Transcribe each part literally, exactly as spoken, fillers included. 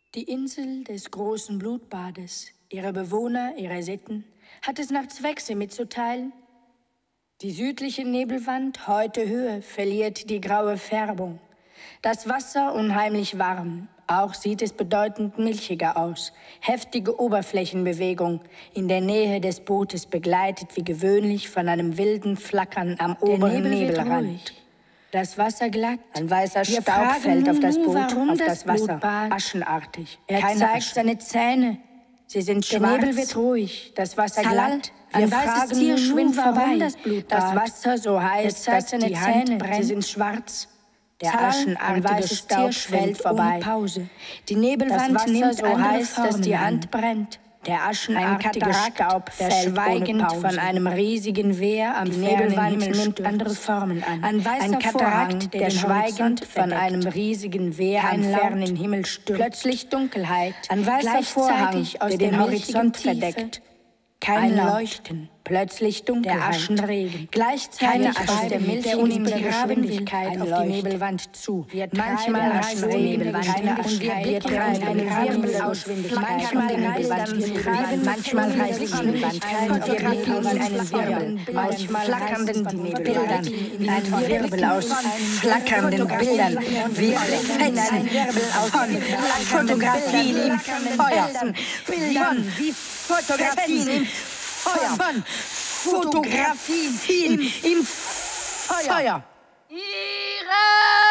Die Insel des großen Blutbades, ihre Bewohner, ihre Sitten, hat es nach Zwechse mitzuteilen. Die südliche Nebelwand, heute Höhe, verliert die graue Färbung. Das Wasser unheimlich warm, auch sieht es bedeutend milchiger aus. Heftige Oberflächenbewegung, in der Nähe des Bootes begleitet wie gewöhnlich von einem wilden Flackern am oberen Nebel wird Nebelrand. ruhig. Das Wasser glatt, Ein weißer Wir Staub fragen fällt auf das Mumu, Boot, warum auf das das Wasser, Blutbad? aschenartig. Er Keine zeigt Asche. seine Zähne. Sie sind Der schwarz. Nebel wird ruhig, Das Wasser Salal, glatt. ein Wir weißes fragen Tier Mumu, schwimmt warum vorbei. das Blutbad? Das Wasser so heiß, Er zeigt dass seine die Hand Zähne. brennt. Sie sind schwarz. Der Salal, ein aschenartige weißes Tier Staub schwimmt fällt vorbei. ohne Pause. Die Nebelwand Das Wasser nimmt so andere heiß, dass Formen die an. Hand brennt. Der aschenartige Katarakt, Staub der fällt schweigend ohne Pause. von einem riesigen Wehr am Die fernen Nebelwand Himmel nimmt stürzt. andere Formen an. Ein weißer Ein Vorhang, Katarakt, der der den schweigend Horizont von verdeckt. einem riesigen Wehr am Kein Laut, fernen Himmel stürzt. plötzlich Dunkelheit. Ein weißer Gleichzeitig Vorhang, aus der der den milchigen Horizont Tiefe verdeckt. Kein Ein Laut. Leuchten, plötzlich Dunkelheit. Der Aschenregen. Gleichzeitig Keine aus Asche, der der milchigen unendliche Geschwindigkeit Ein auf die Leuchten. Nebelwand zu. Wir Manchmal treiben reisen eine die Nebelwand keine und wir Aschenheit, blicken wir in treiben eine eine Wirbelgeschwindigkeit Manchmal auf die reisen Nebelwand. die Wir Nebelwand, treiben manchmal eine reisen die Geschwindigkeit Nebelwand, auf wir die blicken in einen Nebelwand. Wirbel, manchmal flackernden die Nebelwand, Bildern, ein Wirbel aus flackernden Bildern, wir fetzen von Fotografien im Feuer, Bildern wie Fotografien im Feuer, von Fotografien im Feuer. Ihre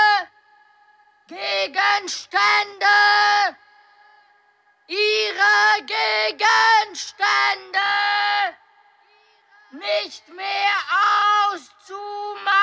Gegenstände! Ihre Gegenstände! Nicht mehr auszumachen!